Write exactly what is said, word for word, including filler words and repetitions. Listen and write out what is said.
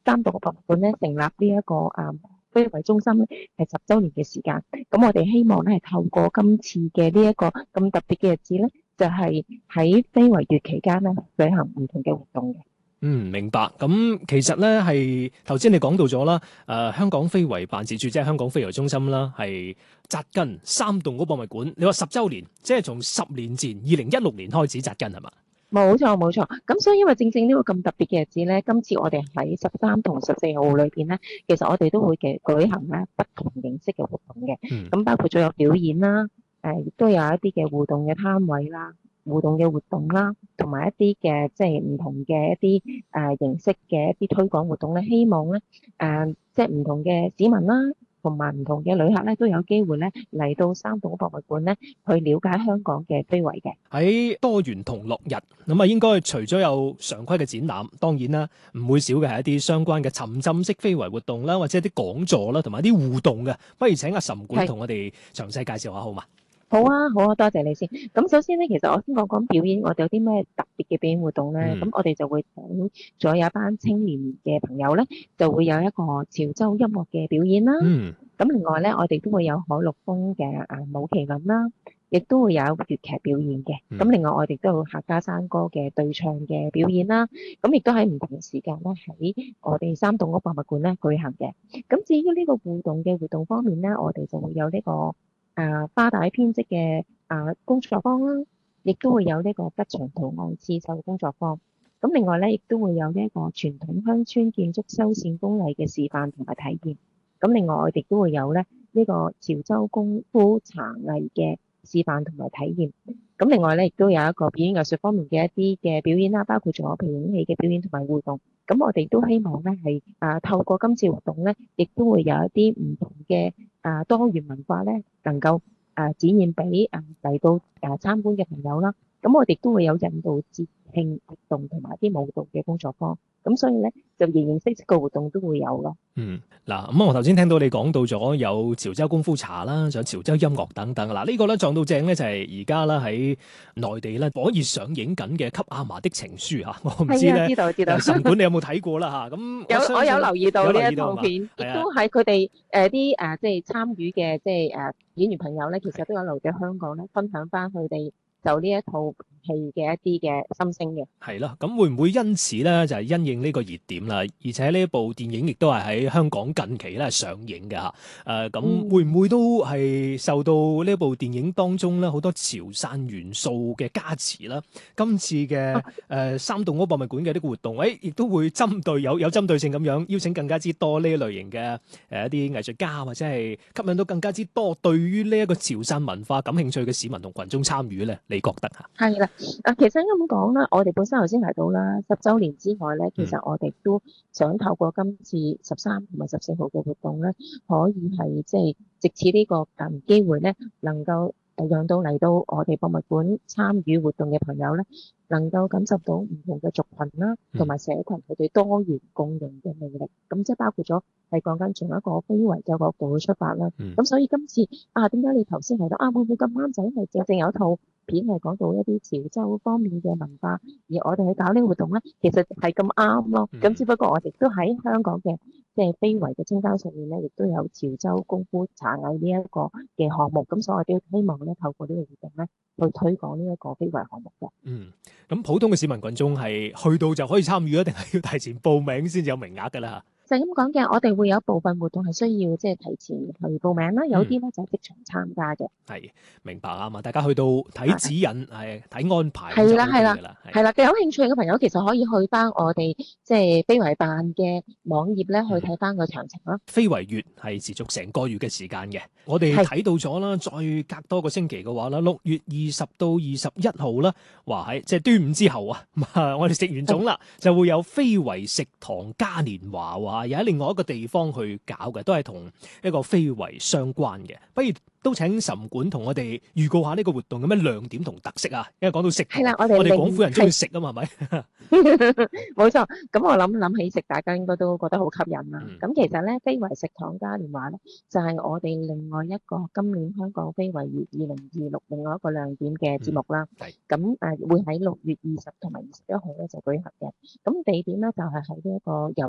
三棟博物館咧成立呢、這、一個啊非遺中心咧係十週年嘅時間，咁我哋希望咧係透過今次嘅呢一個咁特別嘅日子咧，就係、是、喺非遺月期間咧舉行唔同嘅活動嘅。 嗯，明白。咁其實咧係頭先你講到咗啦，誒、呃、香港非遺辦事處即係香港非遺中心啦，係紮根三棟嗰博物館。你話十週年，即係從十年前二零一六年開始紮根係嘛？ 冇錯冇錯，咁所以因為正正呢個咁特別嘅日子咧，今次我哋喺十三同十四號裏邊咧，其實我哋都會嘅舉行咧不同形式嘅活動嘅，咁、 嗯、 包括咗有表演啦，誒、呃、亦都有一啲嘅互動嘅攤位啦。互動嘅活動啦，同埋一啲嘅即係唔同嘅一啲誒、呃、形式嘅一啲推廣活動咧，希望咧誒、呃、即係唔同嘅市民啦，同埋唔同嘅旅客咧都有機會咧嚟到三棟博物館咧去了解香港嘅非遺嘅。 喺多元同樂日咁啊，應該除咗有常規嘅展覽，當然啦，唔會少嘅係一啲相關嘅沉浸式非遺活動啦，或者一啲講座啦，同埋啲互動嘅。不如請阿岑管同我哋詳細介紹下好嘛？ 好啊，好啊，多謝你先。咁首先咧，其實我先講講表演，我哋有啲咩特別嘅表演活動咧？咁、嗯、我哋就會請咗有一班青年嘅朋友咧，就會有一個潮州音樂嘅表演啦。嗯。咁另外咧，我哋都會有海陸豐嘅啊舞麒麟啦，亦都會有粵劇表演嘅。咁、嗯、另外我哋都有客家山歌嘅對唱嘅表演啦。咁亦都喺唔同嘅時間咧，喺我哋三棟嗰博物館咧舉行嘅。咁至於呢個互動嘅活動方面咧，我哋就會有呢、這個。啊，花帶編織嘅啊工作坊啦，亦都會有呢個吉祥圖案刺繡工作坊。咁另外咧，亦都會有呢一個傳統鄉村建築修繕工藝嘅示範同埋體驗。咁另外我哋都會有咧呢個潮州功夫茶藝嘅示範同埋體驗。咁另外咧，亦都有一個表演藝術方面嘅一啲嘅表演啦，包括咗皮影戲嘅表演同埋互動。咁我哋都希望咧係啊透過今次活動咧，亦都會有一啲唔同嘅啊多元文化咧，能夠啊展現俾啊嚟到啊參觀嘅朋友啦。咁我哋都會有引導節慶活動同埋啲舞蹈嘅工作坊。咁所以咧就形形色色嘅活動都會有咯。 嗯，嗱，咁我頭先聽到你講到咗有潮州功夫茶啦，仲有潮州音樂等等。嗱，呢個咧撞到正咧就係而家啦喺內地咧火熱上映緊嘅《給阿嫲的情書》嚇，我唔知咧， 知道知道。 岑管你有冇睇過啦嚇？咁有我有留意到呢一套片，亦都係佢哋誒啲誒即係參與嘅即係誒演員朋友咧，其實都有留喺香港咧，分享翻佢哋就呢一套戲嘅一啲嘅心聲嘅。係啦，咁會唔會因此咧就係因應呢個熱點啦？而且呢一部電影亦都係喺香港近期咧上映嘅嚇。誒咁會唔會都係受到呢一部電影當中咧好多潮汕元素嘅加持啦？今次嘅誒三棟嗰博物館嘅呢個活動，誒亦都會針對有有針對性咁樣邀請更加之多呢一類型嘅誒一啲藝術家，或者係吸引到更加之多對於呢一個潮汕文化感興趣嘅市民同群眾參與咧？你覺得嚇？ 係啦，啊，其實咁講啦，我哋本身頭先提到啦，十週年之外咧，其實我哋都想透過今次十三同埋十四號嘅活動咧，可以係即係藉此呢個誒機會咧，能夠誒讓到嚟到我哋博物館參與活動嘅朋友咧，能夠感受到唔同嘅族群啦，同埋社群佢哋多元共融嘅魅力。咁即係包括咗係講緊從一個非遺嘅角度去出發啦。咁、嗯、所以今次啊，點解你頭先提到啊，會唔會咁啱就因為正正有一套片係講到一啲潮州方面嘅文化，而我哋去搞呢個活動咧，其實係咁啱咯。咁、嗯、只不過我哋都喺香港嘅即係非遺嘅清單上面咧，亦都有潮州功夫茶藝呢一個嘅項目。咁所以我哋都希望咧透過呢個活動咧，去推廣呢一個非遺項目嘅。 嗯，咁普通嘅市民群眾係去到就可以參與啊，定係要提前報名先至有名額㗎啦？ 就係咁講嘅，我哋會有部分活動係需要即係提前去報名啦，有啲咧就係即場參加嘅。 係，明白啊嘛，大家去到睇指引，係睇安排係啦係啦係啦，有興趣嘅朋友其實可以去翻我哋即係非遺辦嘅網頁咧，去睇翻個詳情啦。 非遺月係持續成個月嘅時間嘅，我哋睇到咗啦，再隔多個星期嘅話啦，六月二十到二十一號啦，話喺即係端午之後啊，我哋食完粽啦，就會有非遺食堂嘉年華喎。又喺另外一個地方去搞嘅，都係同一個非遺相關嘅。不如都請岑管同我哋預告下呢個活動有咩亮點同特色啊？因為講到食，係啦，我哋我哋廣府人中意食啊嘛，係咪？ 冇錯。咁我諗諗起食，大家應該都覺得好吸引啦。咁、嗯、其實咧，非遺食堂嘉年華咧，就係、是、我哋另外一個今年香港非遺月二零二六另外一個亮點嘅節目啦。係、嗯。咁誒、呃、會喺六月二十同埋二十一號咧就舉行嘅。咁地點咧就係喺呢一個遊